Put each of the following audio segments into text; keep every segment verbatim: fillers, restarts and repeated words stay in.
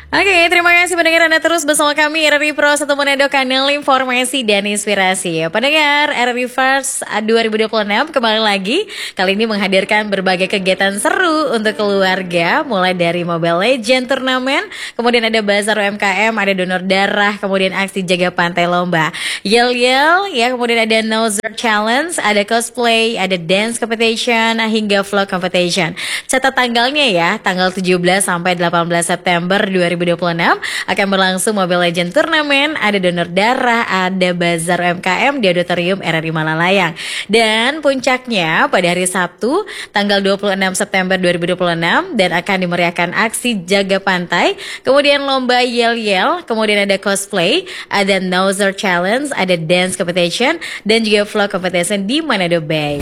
Oke, terima kasih pendengar Anda terus bersama kami R R I Pro satu Manado, kanal informasi dan inspirasi. Pendengar R R I First dua ribu dua puluh enam kembali lagi. Kali ini menghadirkan berbagai kegiatan seru untuk keluarga, mulai dari Mobile Legends turnamen, kemudian ada bazar U M K M, ada donor darah, kemudian aksi jaga pantai lomba, yel yel, ya, kemudian ada Nozer Challenge, ada cosplay, ada dance competition, hingga vlog competition. Catat tanggalnya ya, tanggal tujuh belas sampai delapan belas September dua ribu dua puluh enam akan berlangsung Mobile Legends turnamen, ada donor darah, ada bazar U M K M di Auditorium R R I Malalayang. Dan puncaknya pada hari Sabtu tanggal dua puluh enam September dua ribu dua puluh enam dan akan dimeriahkan aksi jaga pantai, kemudian lomba yel-yel, kemudian ada cosplay, ada Nozer Challenge, ada dance competition, dan juga vlog competition di Manado Bay.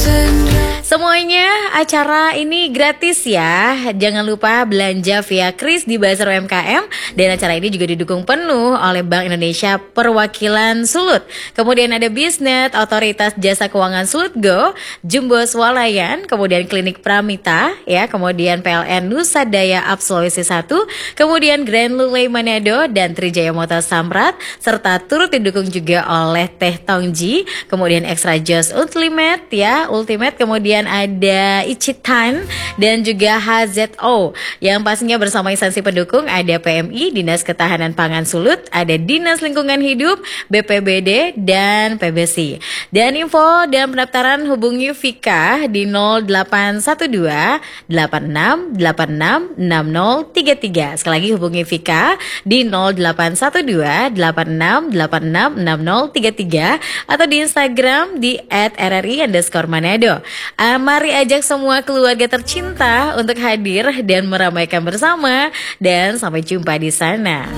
Semuanya acara ini gratis ya. Jangan lupa belanja via Kris di Bazar U M K M. Dan acara ini juga didukung penuh oleh Bank Indonesia Perwakilan Sulut. Kemudian ada Bisnet, Otoritas Jasa Keuangan Sulut Go, Jumbo Swalayan, kemudian Klinik Pramita, ya, kemudian P L N Nusa Daya Up Sulawesi satu, kemudian Grand Lule Manado dan Trijaya Motor Samrat, serta turut didukung juga oleh Teh Tongji, kemudian Extra Joss Ultimate, ya, Ultimate, kemudian ada Ichitan dan juga H Z O. Yang pastinya bersama instansi pendukung ada P M I, Dinas Ketahanan Pangan Sulut, ada Dinas Lingkungan Hidup, B P B D, dan P B S I. Dan info dan pendaftaran hubungi Vika di nol delapan satu dua delapan enam delapan enam enam nol tiga tiga. Sekali lagi hubungi Vika di nol delapan satu dua delapan enam delapan enam enam nol tiga tiga atau di Instagram di et r r i underscore manado. Uh, mari ajak semua keluarga tercinta untuk hadir dan meramaikan bersama, dan sampai jumpa di sana.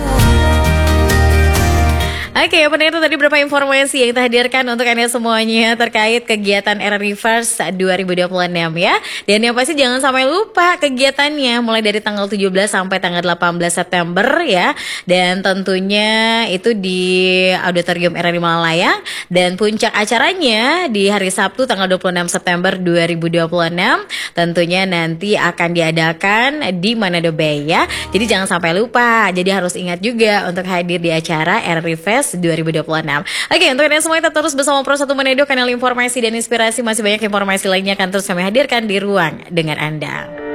Oke, pendengar, itu tadi beberapa informasi yang kita hadirkan untuk Anda semuanya terkait kegiatan R R I First dua ribu dua puluh enam ya. Dan yang pasti jangan sampai lupa kegiatannya mulai dari tanggal tujuh belas sampai tanggal delapan belas September ya. Dan tentunya itu di Auditorium R R I Malalayang, dan puncak acaranya di hari Sabtu tanggal dua puluh enam September dua ribu dua puluh enam tentunya nanti akan diadakan di Manado Bay ya. Jadi jangan sampai lupa. Jadi harus ingat juga untuk hadir di acara R R I Fest dua ribu dua puluh enam. Oke, untuk Anda semua tetap terus bersama Pro satu Manado, kanal informasi dan inspirasi. Masih banyak informasi lainnya akan terus kami hadirkan di ruang dengan Anda.